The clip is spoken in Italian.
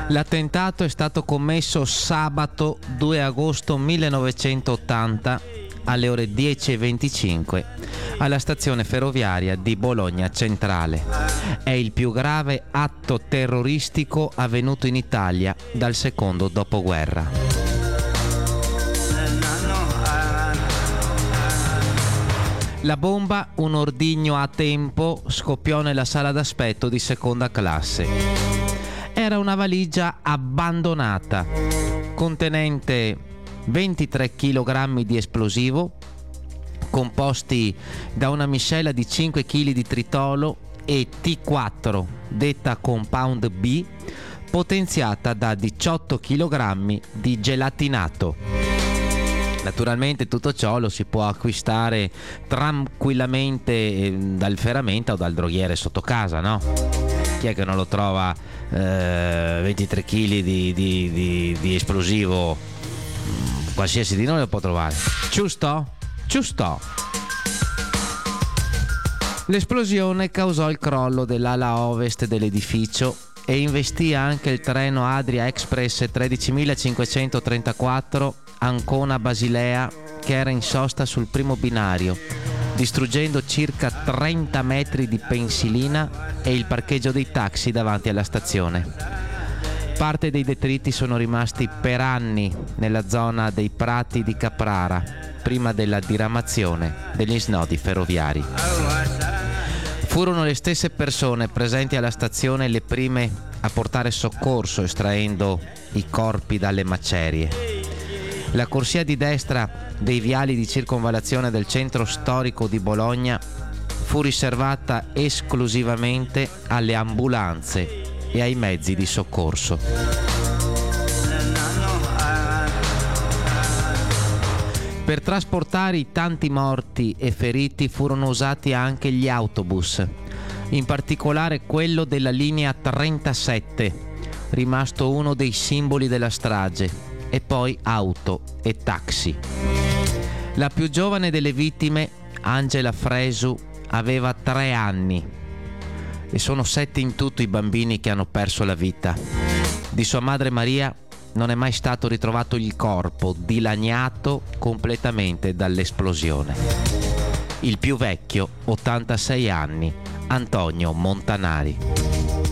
L'attentato è stato commesso sabato 2 agosto 1980 alle ore 10:25 alla stazione ferroviaria di Bologna Centrale. È il più grave atto terroristico avvenuto in Italia dal secondo dopoguerra. La bomba, un ordigno a tempo, scoppiò nella sala d'aspetto di seconda classe. Era una valigia abbandonata, contenente 23 kg di esplosivo, composti da una miscela di 5 kg di tritolo e T4, detta Compound B, potenziata da 18 kg di gelatinato. Naturalmente tutto ciò lo si può acquistare tranquillamente dal ferramenta o dal droghiere sotto casa, no? Chi è che non lo trova 23 kg di esplosivo? Qualsiasi di noi lo può trovare. Giusto? Giusto. L'esplosione causò il crollo dell'ala ovest dell'edificio e investì anche il treno Adria Express 13.534 Ancona-Basilea, che era in sosta sul primo binario, distruggendo circa 30 metri di pensilina e il parcheggio dei taxi davanti alla stazione. Parte dei detriti sono rimasti per anni nella zona dei prati di Caprara, prima della diramazione degli snodi ferroviari. Furono le stesse persone presenti alla stazione le prime a portare soccorso estraendo i corpi dalle macerie. La corsia di destra dei viali di circonvallazione del centro storico di Bologna fu riservata esclusivamente alle ambulanze e ai mezzi di soccorso. Per trasportare i tanti morti e feriti furono usati anche gli autobus, in particolare quello della linea 37, rimasto uno dei simboli della strage, e poi auto e taxi. La più giovane delle vittime, Angela Fresu, aveva 3 anni e sono 7 in tutto i bambini che hanno perso la vita. Di sua madre Maria non è mai stato ritrovato il corpo, dilaniato completamente dall'esplosione. Il più vecchio, 86 anni, Antonio Montanari.